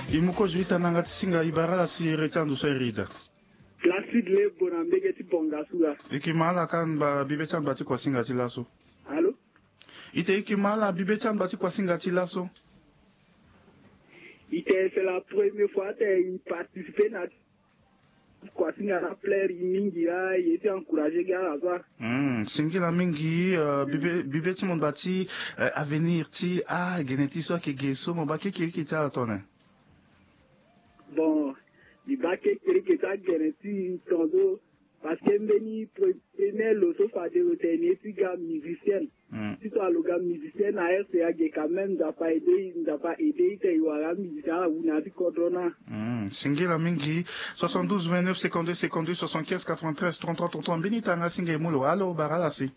Imuko juita nangati singa ibarala si retando so erida. Classique le bonambege ti bonga suga. Ikimala kan ba bibechan bati kwa singa tilaso. Allô? Ite ikimala bibechan bati kwa singa tilaso. C'est la première fois qu'il participait à quoi singa la plaire mingi là, il était encouragé gars à ça. Singila mingi bibeti mon bati avenir ti geneti so ke geso mo ba ke ta tone. Bon, il va que ça geneti tonzo parce que meni premier loto fa de retenir si gars musicien. Si toi le gars musicien à RCA quand même n'a pas aidé il y aura musicien ou n'a pas cordona. Singila mingi 72 29 52 52 75 93 33 33 benita nga singe mulo. Allo barala si.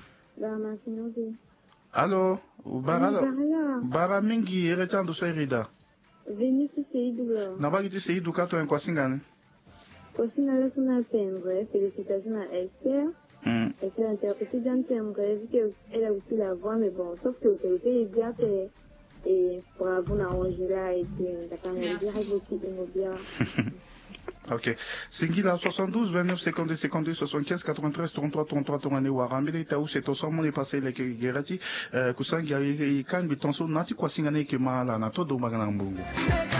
Allo barala. Bara mingi retando so erida. Veni su Seydou là. Nabagiti Seydou kato en kwa singane. Kwa singane suna timbre, félicitations à Esther. Esther a interprété d'un timbre, vu qu'elle a aussi la voix, mais bon, sauf que l'autorité est bien fait. Et bravo na Angela et puis la caméra direct aussi Immobia. Ok. Singila 72 29 52 52 75 93 33 33 tongane warambele taou c'est aussi mon passé les gerati kusangi kan bitonso nati kwa singane ke mala na todo magana mbungu.